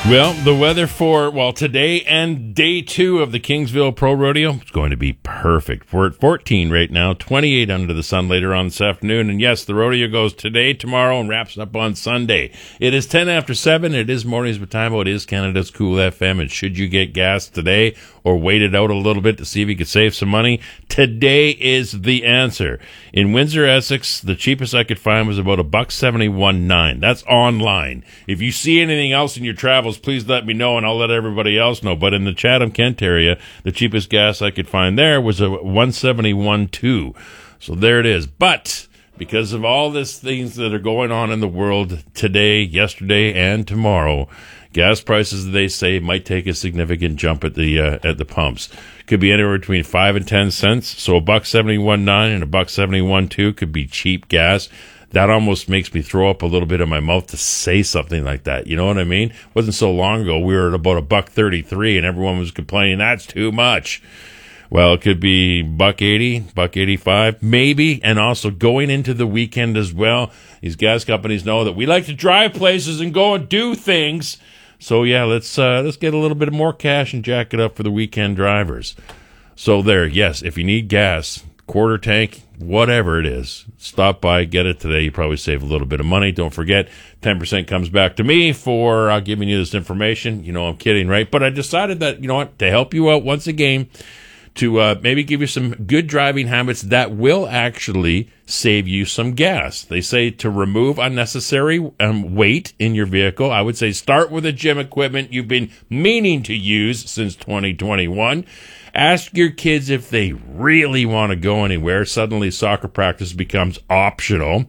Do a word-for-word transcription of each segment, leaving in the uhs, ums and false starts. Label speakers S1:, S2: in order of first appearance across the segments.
S1: Well, the weather for, well, today and day two of the Kingsville Pro Rodeo is going to be perfect. We're at fourteen right now, twenty-eight under the sun later on this afternoon. And yes, the rodeo goes today, tomorrow, and wraps up on Sunday. It is ten after seven. It is mornings with time. It is Canada's Cool F M. And should you get gas today or wait it out a little bit to see if you could save some money, today is the answer. In Windsor, Essex, the cheapest I could find was about a buck seventy-one nine. That's online. If you see anything else in your travels, please let me know, and I'll let everybody else know. But in the Chatham-Kent area, the cheapest gas I could find there was a one seventy-one two. So there it is. But because of all these things that are going on in the world today, yesterday, and tomorrow, gas prices, they say, might take a significant jump at the uh, at the pumps. Could be anywhere between five and ten cents. So a buck seventy-one nine and a buck seventy-one two could be cheap gas. That almost makes me throw up a little bit in my mouth to say something like that. You know what I mean? It wasn't so long ago. We were at about a buck thirty-three, and everyone was complaining that's too much. Well, it could be buck eighty, buck eighty-five, maybe. And also going into the weekend as well. These gas companies know that we like to drive places and go and do things. So yeah, let's uh, let's get a little bit more cash and jack it up for the weekend drivers. So there, yes, if you need gas, quarter tank, whatever it is, stop by, get it today. You probably save a little bit of money. Don't forget, ten percent comes back to me for uh, giving you this information. You know, I'm kidding, right? But I decided that, you know what, to help you out once again, to uh, maybe give you some good driving habits that will actually save you some gas. They say to remove unnecessary um, weight in your vehicle. I would say start with the gym equipment you've been meaning to use since twenty twenty-one. Ask your kids if they really want to go anywhere. Suddenly soccer practice becomes optional.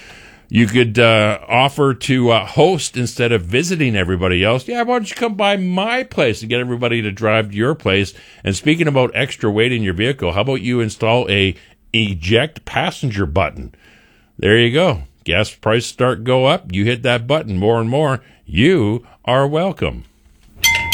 S1: You could uh, offer to uh, host instead of visiting everybody else. Yeah, why don't you come by my place and get everybody to drive to your place? And speaking about extra weight in your vehicle, how about you install a eject passenger button? There you go. Gas prices start go up. You hit that button more and more. You are welcome.